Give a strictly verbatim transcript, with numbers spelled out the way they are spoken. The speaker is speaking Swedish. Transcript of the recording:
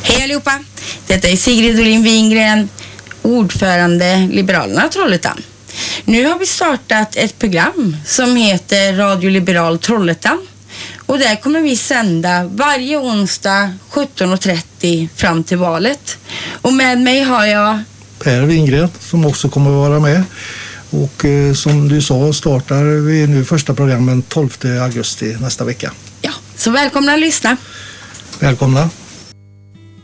Hej allihopa! Detta är Sigrid Olin Wingren, ordförande Liberalerna Trollhättan. Nu har vi startat ett program som heter Radio Liberal Trollhättan. Och där kommer vi sända varje onsdag sjutton och trettio fram till valet. Och med mig har jag Per Wingren som också kommer att vara med. Och eh, som du sa startar vi nu första programmen tolfte augusti nästa vecka. Ja, så välkomna att lyssna. Välkomna.